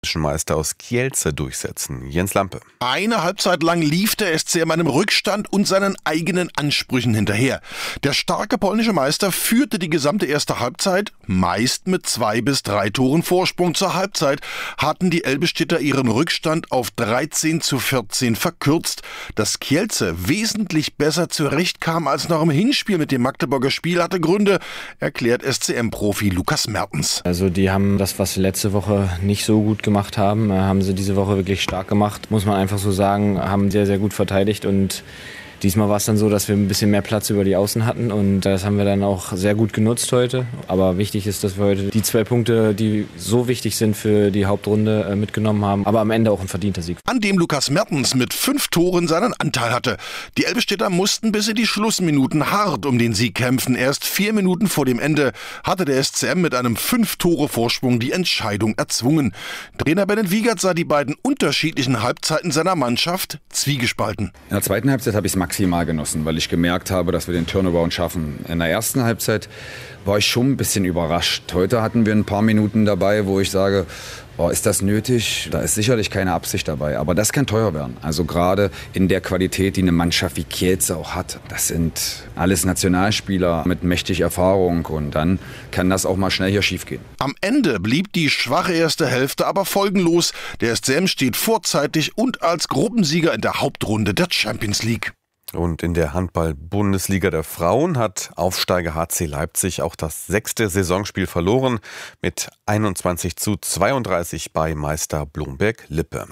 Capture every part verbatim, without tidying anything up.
Meister aus Kielce durchsetzen. Jens Lampe. Eine Halbzeit lang lief der S C M einem Rückstand und seinen eigenen Ansprüchen hinterher. Der starke polnische Meister führte die gesamte erste Halbzeit, meist mit zwei bis drei Toren Vorsprung. Zur Halbzeit hatten die Elbstädter ihren Rückstand auf dreizehn zu vierzehn verkürzt. Dass Kielce wesentlich besser zurechtkam als noch im Hinspiel mit dem Magdeburger Spiel, hatte Gründe, erklärt S C M-Profi Lukas Mertens. Also die haben das, was sie letzte Woche nicht so gut gemacht haben, haben sie diese Woche wirklich stark gemacht, muss man einfach so sagen, haben sehr, sehr gut verteidigt und diesmal war es dann so, dass wir ein bisschen mehr Platz über die Außen hatten und das haben wir dann auch sehr gut genutzt heute. Aber wichtig ist, dass wir heute die zwei Punkte, die so wichtig sind für die Hauptrunde, mitgenommen haben, aber am Ende auch ein verdienter Sieg. An dem Lukas Mertens mit fünf Toren seinen Anteil hatte. Die Elbstädter mussten bis in die Schlussminuten hart um den Sieg kämpfen. Erst vier Minuten vor dem Ende hatte der S C M mit einem Fünf-Tore-Vorsprung die Entscheidung erzwungen. Trainer Bennett Wiegert sah die beiden unterschiedlichen Halbzeiten seiner Mannschaft zwiegespalten. In der zweiten Halbzeit habe ich es maximal genossen, weil ich gemerkt habe, dass wir den Turnaround schaffen. In der ersten Halbzeit war ich schon ein bisschen überrascht. Heute hatten wir ein paar Minuten dabei, wo ich sage, oh, ist das nötig? Da ist sicherlich keine Absicht dabei, aber das kann teuer werden. Also gerade in der Qualität, die eine Mannschaft wie Kielce auch hat. Das sind alles Nationalspieler mit mächtig Erfahrung und dann kann das auch mal schnell hier schief gehen. Am Ende blieb die schwache erste Hälfte aber folgenlos. Der S C M steht vorzeitig und als Gruppensieger in der Hauptrunde der Champions League. Und in der Handball-Bundesliga der Frauen hat Aufsteiger H C Leipzig auch das sechste Saisonspiel verloren mit einundzwanzig zu zweiunddreißig bei Meister Blomberg-Lippe.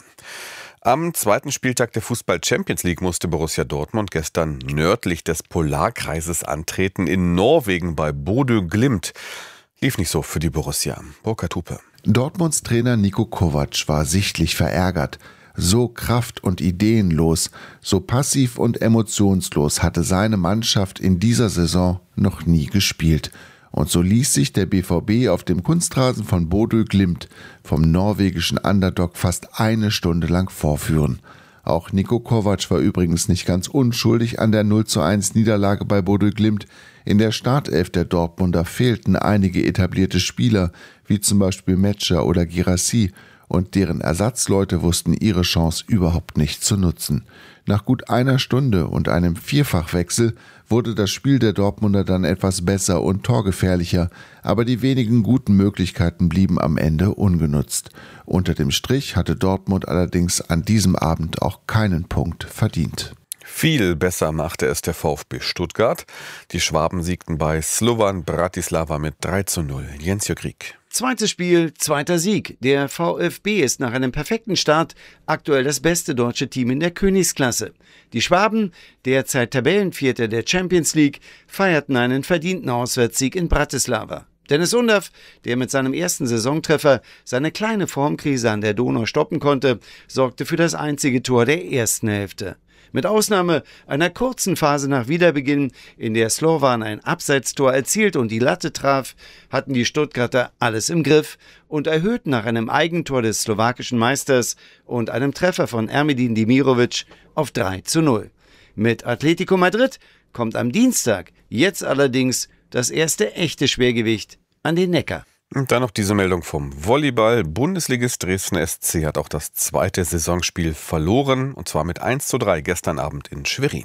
Am zweiten Spieltag der Fußball-Champions League musste Borussia Dortmund gestern nördlich des Polarkreises antreten, in Norwegen bei Bodø Glimt. Lief nicht so für die Borussia. Burkhard Hupe. Dortmunds Trainer Niko Kovac war sichtlich verärgert. So kraft- und ideenlos, so passiv und emotionslos hatte seine Mannschaft in dieser Saison noch nie gespielt. Und so ließ sich der B V B auf dem Kunstrasen von Bodø Glimt vom norwegischen Underdog fast eine Stunde lang vorführen. Auch Niko Kovac war übrigens nicht ganz unschuldig an der null zu eins Niederlage bei Bodø Glimt. In der Startelf der Dortmunder fehlten einige etablierte Spieler, wie zum Beispiel Metscher oder Girassi, und deren Ersatzleute wussten ihre Chance überhaupt nicht zu nutzen. Nach gut einer Stunde und einem Vierfachwechsel wurde das Spiel der Dortmunder dann etwas besser und torgefährlicher, aber die wenigen guten Möglichkeiten blieben am Ende ungenutzt. Unter dem Strich hatte Dortmund allerdings an diesem Abend auch keinen Punkt verdient. Viel besser machte es der VfB Stuttgart. Die Schwaben siegten bei Slovan Bratislava mit drei zu null. Jens-Jörg Rieck. Zweites Spiel, zweiter Sieg. Der VfB ist nach einem perfekten Start aktuell das beste deutsche Team in der Königsklasse. Die Schwaben, derzeit Tabellenvierter der Champions League, feierten einen verdienten Auswärtssieg in Bratislava. Dennis Undav, der mit seinem ersten Saisontreffer seine kleine Formkrise an der Donau stoppen konnte, sorgte für das einzige Tor der ersten Hälfte. Mit Ausnahme einer kurzen Phase nach Wiederbeginn, in der Slovan ein Abseitstor erzielt und die Latte traf, hatten die Stuttgarter alles im Griff und erhöhten nach einem Eigentor des slowakischen Meisters und einem Treffer von Ermedin Demirovic auf drei zu null. Mit Atletico Madrid kommt am Dienstag jetzt allerdings das erste echte Schwergewicht an den Neckar. Und dann noch diese Meldung vom Volleyball. Bundesligist Dresden S C hat auch das zweite Saisonspiel verloren, und zwar mit eins zu drei gestern Abend in Schwerin.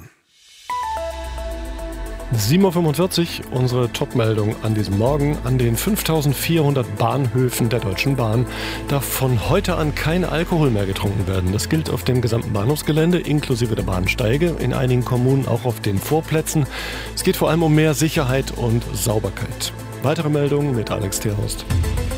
sieben Uhr fünfundvierzig, unsere Top-Meldung an diesem Morgen. An den fünftausendvierhundert Bahnhöfen der Deutschen Bahn darf von heute an kein Alkohol mehr getrunken werden. Das gilt auf dem gesamten Bahnhofsgelände, inklusive der Bahnsteige, in einigen Kommunen auch auf den Vorplätzen. Es geht vor allem um mehr Sicherheit und Sauberkeit. Weitere Meldungen mit Alex Thierhorst.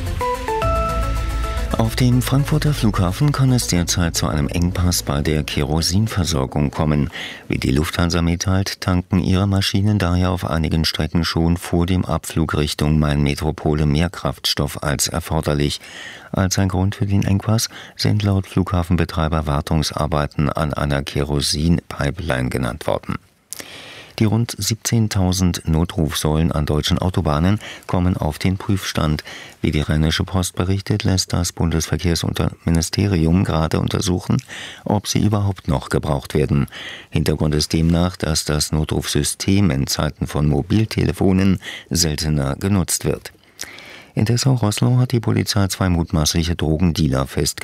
Auf dem Frankfurter Flughafen kann es derzeit zu einem Engpass bei der Kerosinversorgung kommen. Wie die Lufthansa mitteilt, tanken ihre Maschinen daher auf einigen Strecken schon vor dem Abflug Richtung Main-Metropole mehr Kraftstoff als erforderlich. Als ein Grund für den Engpass sind laut Flughafenbetreiber Wartungsarbeiten an einer Kerosin-Pipeline genannt worden. Die rund siebzehntausend Notrufsäulen an deutschen Autobahnen kommen auf den Prüfstand. Wie die Rheinische Post berichtet, lässt das Bundesverkehrsministerium gerade untersuchen, ob sie überhaupt noch gebraucht werden. Hintergrund ist demnach, dass das Notrufsystem in Zeiten von Mobiltelefonen seltener genutzt wird. In Dessau-Roßlau hat die Polizei zwei mutmaßliche Drogendealer festgenommen.